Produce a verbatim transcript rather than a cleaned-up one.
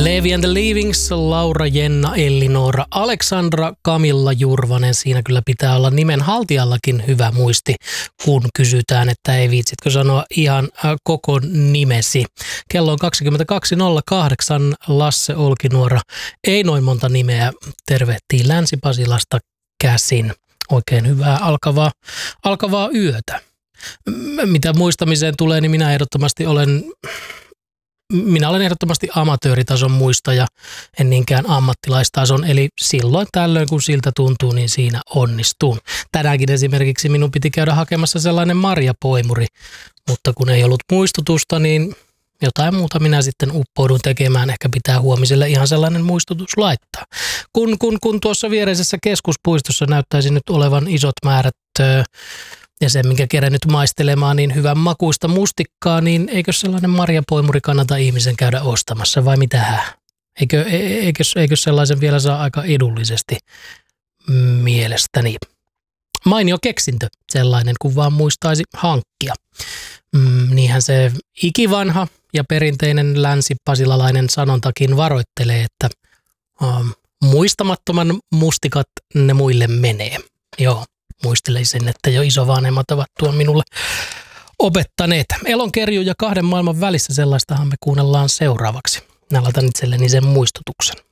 Levi and the Leavings, Laura, Jenna, Ellinora, Aleksandra, Kamilla Jurvanen. Siinä kyllä pitää olla nimen haltijallakin hyvä muisti, kun kysytään, että ei viitsitkö sanoa ihan koko nimesi. Kello on kaksikymmentäkaksi nolla kahdeksan, Lasse Olkinuora. Ei noin monta nimeä, tervehtii Länsi-Pasilasta käsin. Oikein hyvää alkavaa, alkavaa yötä. Mitä muistamiseen tulee, niin minä ehdottomasti olen... Minä olen ehdottomasti amatööritason muistaja, en niinkään ammattilaistason, eli silloin tällöin kun siltä tuntuu, niin siinä onnistun. Tänäänkin esimerkiksi minun piti käydä hakemassa sellainen marjapoimuri, mutta kun ei ollut muistutusta, niin jotain muuta minä sitten uppoudun tekemään. Ehkä pitää huomiselle ihan sellainen muistutus laittaa. Kun, kun, kun tuossa viereisessä keskuspuistossa näyttäisi nyt olevan isot määrät ja sen, minkä kerran nyt maistelemaan, niin hyvän makuista mustikkaa, niin eikö sellainen marjapoimuri kannata ihmisen käydä ostamassa vai mitähän? Eikö, eikö, eikö sellaisen vielä saa aika edullisesti mielestäni? Mainio keksintö, sellainen kun vaan muistaisi hankkia. Mm, niinhän se ikivanha ja perinteinen länsipasilalainen sanontakin varoittelee, että um, muistamattoman mustikat ne muille menee. Joo. Muistelisin, että jo isovanhemmat ovat tuon minulle opettaneet. Elonkerju ja kahden maailman välissä sellaistahan me kuunnellaan seuraavaksi. Minä laitan itselleni sen muistutuksen.